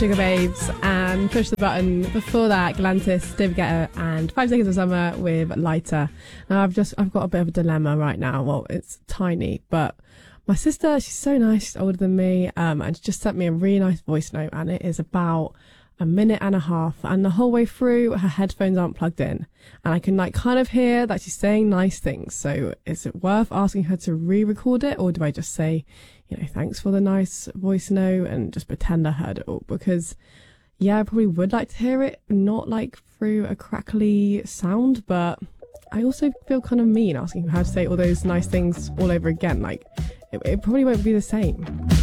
Sugar Babes and Push the Button. Before that, Galantis, David Guetta and 5 Seconds of Summer with Lighter. Now I've got a bit of a dilemma right now. Well, it's tiny, but my sister, she's so nice, she's older than me, and she just sent me a really nice voice note, and it is about a minute and a half, and the whole way through her headphones aren't plugged in, and I can kind of hear that she's saying nice things. So is it worth asking her to re-record it, or do I just say, thanks for the nice voice note and just pretend I heard it all? Because I probably would like to hear it, not through a crackly sound, but I also feel kind of mean asking her to say all those nice things all over again. It probably won't be the same.